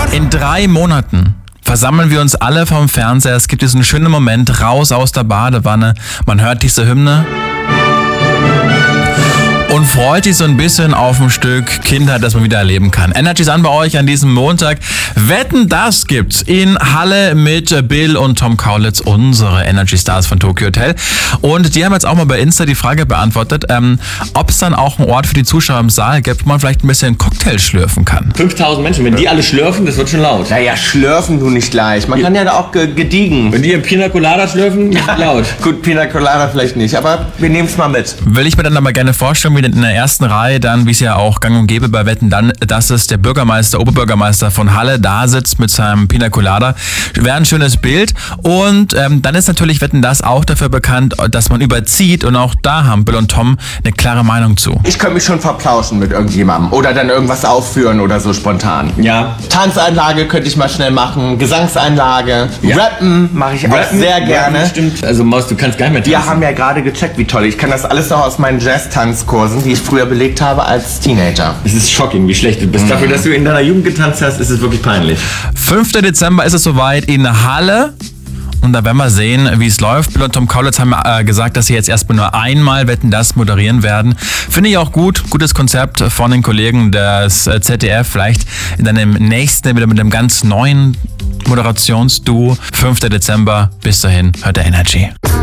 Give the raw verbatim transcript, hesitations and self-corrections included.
In drei Monaten versammeln wir uns alle vom Fernseher. Es gibt diesen schönen Moment, raus aus der Badewanne. Man hört diese Hymne und freut sich so ein bisschen auf ein Stück Kindheit, das man wieder erleben kann. Energy ist an bei euch an diesem Montag. Wetten, das gibt's in Halle mit Bill und Tom Kaulitz, unsere Energy Stars von Tokyo Hotel. Und die haben jetzt auch mal bei Insta die Frage beantwortet, ähm, ob es dann auch einen Ort für die Zuschauer im Saal gibt, wo man vielleicht ein bisschen Cocktail schlürfen kann. fünftausend Menschen, wenn die alle schlürfen, das wird schon laut. Naja, schlürfen du nicht gleich. Man kann ja da auch ge- gediegen. Wenn die im Pina Colada schlürfen, ist laut. Gut, Pina Colada vielleicht nicht, aber wir nehmen es mal mit. Will ich mir dann aber gerne vorstellen, wie in der ersten Reihe dann, wie es ja auch gang und gäbe bei Wetten, dann, dass es der Bürgermeister, Oberbürgermeister von Halle da sitzt mit seinem Pina Colada. Wäre ein schönes Bild. Und ähm, dann ist natürlich Wetten, das auch dafür bekannt, dass man überzieht. Und auch da haben Bill und Tom eine klare Meinung zu. Ich könnte mich schon verplauschen mit irgendjemandem oder dann irgendwas aufführen oder so spontan. Ja. Tanzeinlage könnte ich mal schnell machen, Gesangseinlage, Ja. Rappen mache ich auch Rappen, sehr gerne. Rappen, stimmt. Also Maus, du kannst gar nicht mehr tanzen. Wir haben ja gerade gecheckt, wie toll. Ich kann das alles noch aus meinen Jazz-Tanzkursen, die ich früher belegt habe als Teenager. Es ist shocking, wie schlecht du bist. Mhm. Dafür, dass du in deiner Jugend getanzt hast, ist es wirklich peinlich. fünfter Dezember ist es soweit in Halle. Und da werden wir sehen, wie es läuft. Bill und Tom Kaulitz haben äh, gesagt, dass sie jetzt erstmal nur einmal Wetten, das moderieren werden. Finde ich auch gut. Gutes Konzept von den Kollegen des äh, Z D F. Vielleicht in einem nächsten wieder mit einem ganz neuen Moderationsduo. fünfter Dezember. Bis dahin, hört der Energy.